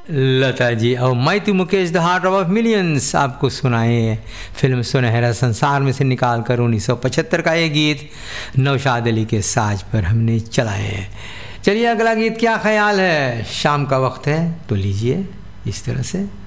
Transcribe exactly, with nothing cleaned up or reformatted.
लता जी और मैं तो Mukesh the heart of millions आपको सुनाए हैं फिल्म सुनहरा संसार में से निकाल कर उन्नीस सौ पचहत्तर का ये गीत नौशाद अली के साज पर हमने चलाए हैं। चलिए अगला गीत क्या ख्याल है, शाम का वक्त है तो लीजिए इस तरह से।